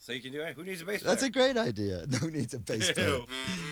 So you can do it. Who needs a bass That's player? a great idea. No needs a bass player. Ew.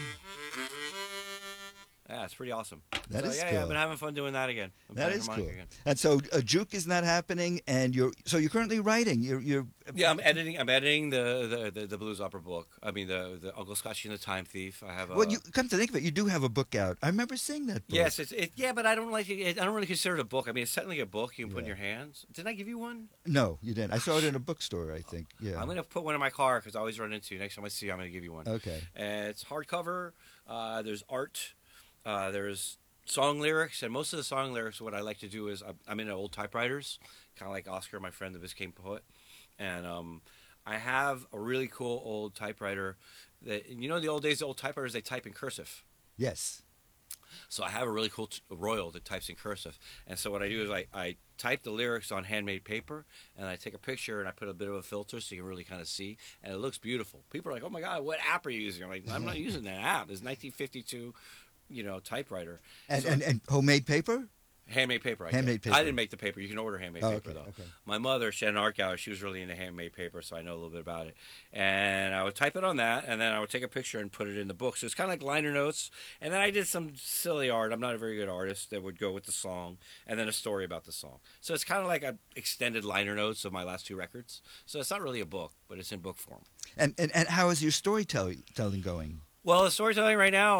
Yeah, it's pretty awesome. That So is yeah, I've been cool. having fun doing that again. I'm That playing is harmonica cool. again. And so Juke is not happening, and you're currently writing. You're Yeah, I'm editing. I'm editing the blues opera book. I mean the Uncle Scotchy and the Time Thief. I have well. a You come to think of it, you do have a book out. I remember seeing that book. yes. Yeah, but I don't like it. I don't really consider it a book. I mean, it's technically a book you can put in Yeah. your hands. Didn't I give you one? No, you didn't. I saw it in a bookstore. I think. Yeah. I'm gonna put one in my car because I always run into you. Next time I see you, I'm gonna give you one. Okay. It's hardcover. There's art. There's song lyrics, and most of the song lyrics, what I like to do is I'm into old typewriters, kind of like Oscar, my friend, the Biscayne poet, and I have a really cool old typewriter. That the old days, the old typewriters they type in cursive. Yes. So I have a really cool Royal that types in cursive, and so what I do is I type the lyrics on handmade paper, and I take a picture and I put a bit of a filter so you can really kind of see, and it looks beautiful. People are like, "Oh my God, what app are you using?" I'm like, "I'm not using that app. It's 1952, typewriter." And So and homemade paper. handmade paper. Handmade I paper. didn't make the paper. You can order handmade Oh, paper okay. though. Okay. My mother, she had an art gallery. She was really into handmade paper, so I know a little bit about it. And I would type it on that, and then I would take a picture and put it in the book. So it's kind of like liner notes. And then I did some silly art. I'm not a very good artist that would go with the song, and then a story about the song. So it's kind of like a extended liner notes of my last two records. So it's not really a book, but it's in book form. And how is your storytelling going? Well, the storytelling right now,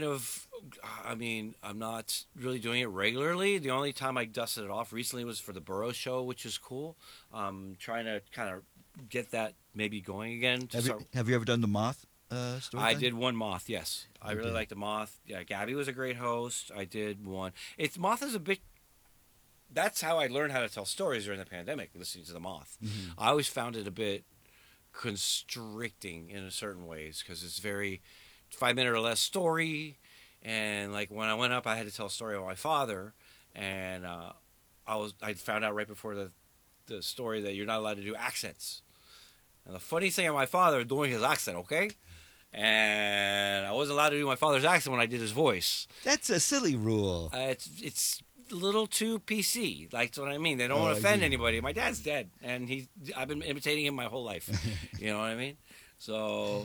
I'm not really doing it regularly. The only time I dusted it off recently was for the Burroughs show, which is cool. Trying to kind of get that maybe going again. Have you ever done the Moth story? I did one Moth, yes. I really did. liked the Moth. Yeah, Gabby was a great host. I did one. Moth is a bit. That's how I learned how to tell stories during the pandemic, listening to the Moth. Mhm. I always found it a bit constricting in a certain ways because it's very 5 minute or less story, and like when I went up, I had to tell a story about my father, and I found out right before the story that you're not allowed to do accents. And the funny thing about my father doing his accent, okay, and I wasn't allowed to do my father's accent when I did his voice. That's a silly rule. It's a little too PC. Like, that's what I mean. They don't Oh, want I to offend see. anybody. My dad's dead, and I've been imitating him my whole life. You know what I mean? So